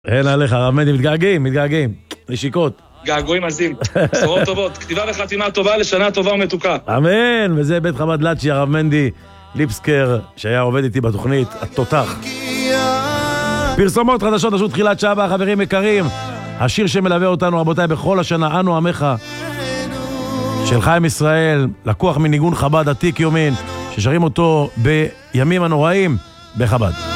אין עליך, הרב מנדי, מתגעגעים, נשיקות. געגועים עזים, בשורות טובות, כתיבה וחתימה טובה לשנה טובה ומתוקה. אמן, וזה בית חב"ד לצ'י, הרב מנדי ליפסקר, שהיה עובד איתי בתוכנית, התותח. פרסומות חדשות, נשו תחילת שעה הבאה, חברים יקרים. השיר שמלווה אותנו, רבותיי, בכל השנה, אנו עמך, של חיים ישראל, לקוח מניגון חב"ד עתיק יומין, ששרים אותו בימים הנוראים בחב"ד.